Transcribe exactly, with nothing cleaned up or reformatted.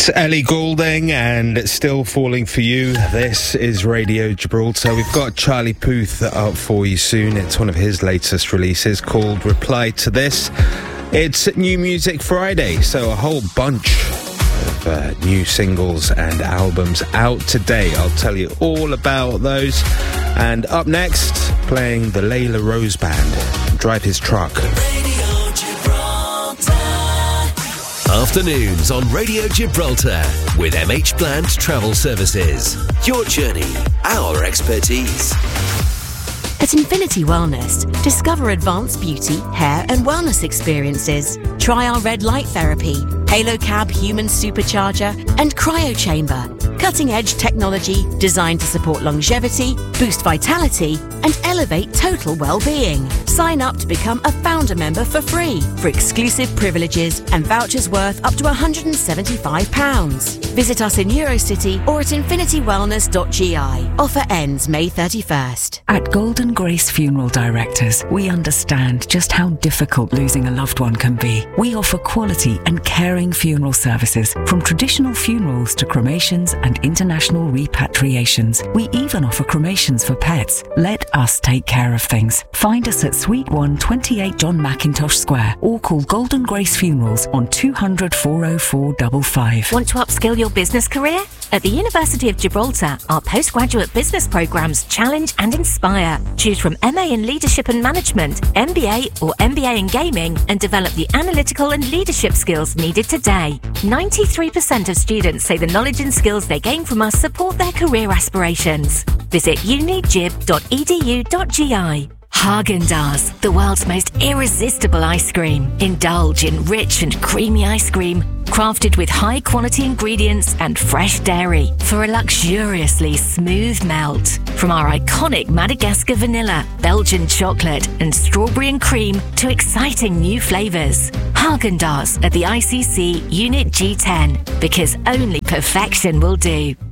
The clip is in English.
It's Ellie Goulding and Still Falling For You. This is Radio Gibraltar. We've got Charlie Puth up for you soon. It's one of his latest releases called Reply to This. It's New Music Friday, so a whole bunch of uh, new singles and albums out today. I'll tell you all about those. And up next, playing the Layla Rose Band, Drive His Truck. Afternoons on Radio Gibraltar with M H Bland Travel Services. Your journey, our expertise. At Infinity Wellness, discover advanced beauty, hair and wellness experiences. Try our red light therapy, Halo Cab human supercharger and cryo chamber. Cutting-edge technology designed to support longevity, boost vitality and elevate total well-being. Sign up to become a founder member for free for exclusive privileges and vouchers worth up to one hundred seventy-five pounds. Visit us in Eurocity or at infinity wellness dot g i. Offer ends May thirty-first. At Golden Grace Funeral Directors, we understand just how difficult losing a loved one can be. We offer quality and caring funeral services, from traditional funerals to cremations and international repatriations. We even offer cremations for pets. Let us take care of things. Find us at Suite one, twenty-eight John Mackintosh Square, or call Golden Grace Funerals on two hundred, four oh four five five. Want to upskill your business career? At the University of Gibraltar, our postgraduate business programmes challenge and inspire. Choose from M A in Leadership and Management, M B A or M B A in Gaming, and develop the analytical and leadership skills needed today. ninety-three percent of students say the knowledge and skills they gain from us support their career aspirations. Visit uni gib dot e d u dot g i. Häagen-Dazs, the world's most irresistible ice cream. Indulge in rich and creamy ice cream, crafted with high-quality ingredients and fresh dairy for a luxuriously smooth melt. From our iconic Madagascar vanilla, Belgian chocolate and strawberry and cream to exciting new flavours. Häagen-Dazs at the I C C Unit G ten, because only perfection will do.